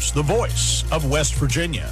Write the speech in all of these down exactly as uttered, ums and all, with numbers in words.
News, the voice of West Virginia.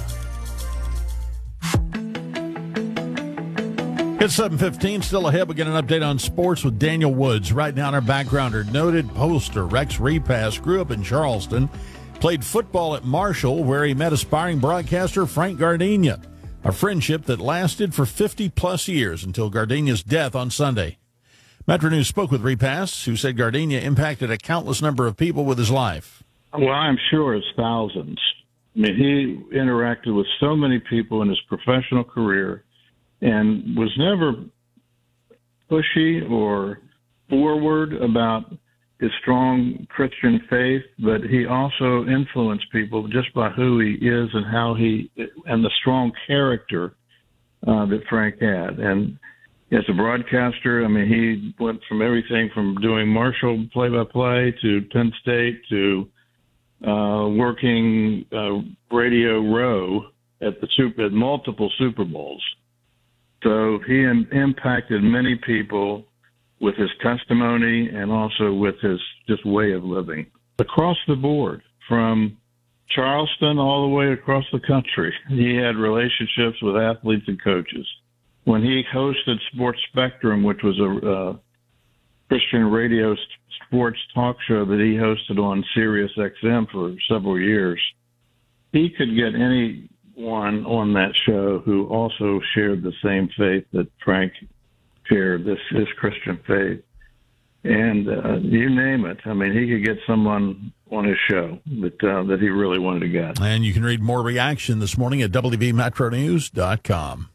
It's seven fifteen, still ahead. We get an update on sports with Daniel Woods. Right now, our backgrounder, noted poster Rex Repass, grew up in Charleston, played football at Marshall, where he met aspiring broadcaster Frank Gardenia, a friendship that lasted for fifty-plus years until Gardenia's death on Sunday. Metro News spoke with Repass, who said Gardenia impacted a countless number of people with his life. Well, I'm sure it's thousands. I mean, he interacted with so many people in his professional career and was never pushy or forward about his strong Christian faith, but he also influenced people just by who he is and how he, and the strong character uh, that Frank had. And as a broadcaster, I mean, he went from everything from doing Marshall play-by-play to Penn State to uh, working uh, Radio Row at the super, at multiple Super Bowls. So he im- impacted many people with his testimony and also with his just way of living across the board, from Charleston all the way across the country. He had relationships with athletes and coaches. When he hosted Sports Spectrum, which was a uh, Christian radio sports talk show that he hosted on Sirius X M for several years, he could get anyone on that show who also shared the same faith that Frank shared, this his Christian faith. And uh, you name it. I mean, he could get someone on his show that uh, that he really wanted to get. And you can read more reaction this morning at W V Metro News dot com.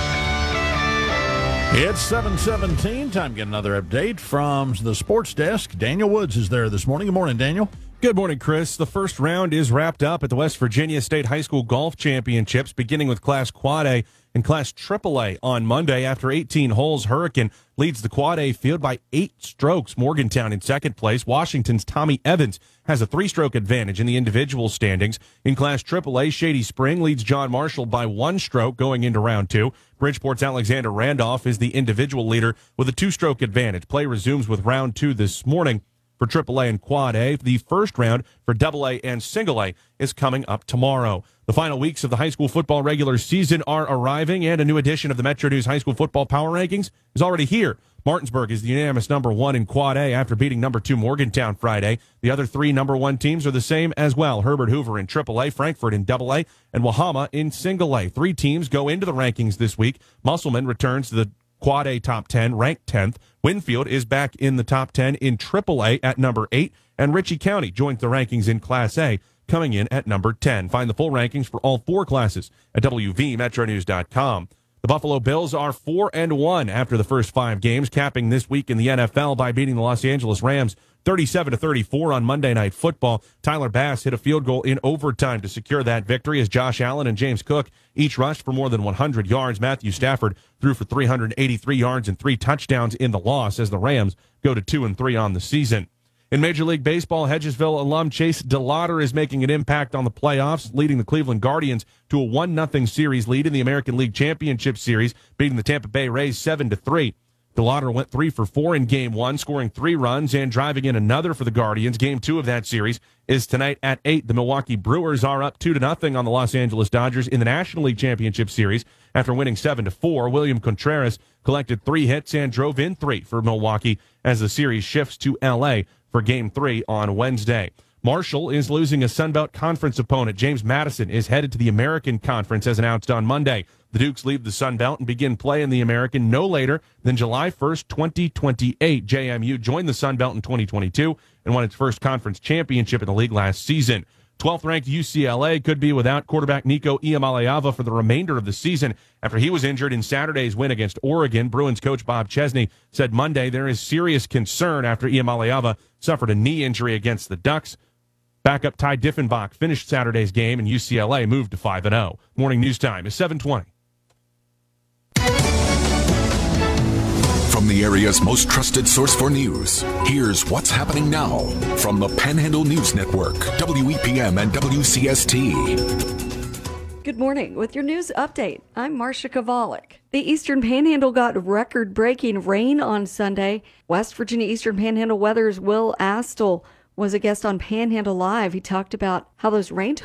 It's seven seventeen. Time to get another update from the sports desk. Daniel Woods is there this morning. Good morning, Daniel. Good morning, Chris. The first round is wrapped up at the West Virginia State High School Golf Championships, beginning with Class Quad A and Class Triple A on Monday. After eighteen holes, Hurricane leads the Quad A field by eight strokes. Morgantown in second place. Washington's Tommy Evans has a three-stroke advantage in the individual standings. In Class Triple A, Shady Spring leads John Marshall by one stroke going into round two. Bridgeport's Alexander Randolph is the individual leader with a two-stroke advantage. Play resumes with round two this morning for Triple A and Quad A. The first round for Double A and Single A is coming up tomorrow. The final weeks of the high school football regular season are arriving, and a new edition of the Metro News High School Football Power Rankings is already here. Martinsburg is the unanimous number one in Quad A after beating number two Morgantown Friday. The other three number one teams are the same as well. Herbert Hoover in Triple A, Frankfort in Double A, and Wahama in Single A. Three teams go into the rankings this week. Musselman returns to the Quad A top ten, ranked tenth. Winfield is back in the top ten in Triple A at number eight, and Ritchie County joins the rankings in Class A, coming in at number ten. Find the full rankings for all four classes at W V Metro News dot com. The Buffalo Bills are four and one after the first five games, capping this week in the N F L by beating the Los Angeles Rams thirty-seven to thirty-four on Monday Night Football. Tyler Bass hit a field goal in overtime to secure that victory as Josh Allen and James Cook each rushed for more than one hundred yards. Matthew Stafford threw for three hundred eighty-three yards and three touchdowns in the loss as the Rams go to two and three on the season. In Major League Baseball, Hedgesville alum Chase DeLauder is making an impact on the playoffs, leading the Cleveland Guardians to a one nothing series lead in the American League Championship Series, beating the Tampa Bay Rays seven to three. DeLauder went three for four in Game one, scoring three runs and driving in another for the Guardians. Game two of that series is tonight at eight. The Milwaukee Brewers are up two to nothing on the Los Angeles Dodgers in the National League Championship Series after winning seven to four. William Contreras collected three hits and drove in three for Milwaukee as the series shifts to L A for Game three on Wednesday. Marshall is losing a Sunbelt Conference opponent. James Madison is headed to the American Conference as announced on Monday. The Dukes leave the Sunbelt and begin play in the American no later than July first, twenty twenty-eight. J M U joined the Sunbelt in twenty twenty-two and won its first conference championship in the league last season. twelfth-ranked U C L A could be without quarterback Nico Iamaleava for the remainder of the season after he was injured in Saturday's win against Oregon. Bruins coach Bob Chesney said Monday there is serious concern after Iamaleava suffered a knee injury against the Ducks. Backup Ty Diffenbach finished Saturday's game, and U C L A moved to five and oh. Morning news time is seven twenty. From the area's most trusted source for news, here's what's happening now from the Panhandle News Network, W E P M and W C S T. Good morning. With your news update, I'm Marcia Kovalik. The Eastern Panhandle got record-breaking rain on Sunday. West Virginia Eastern Panhandle Weather's Will Astle was a guest on Panhandle Live. He talked about how those rain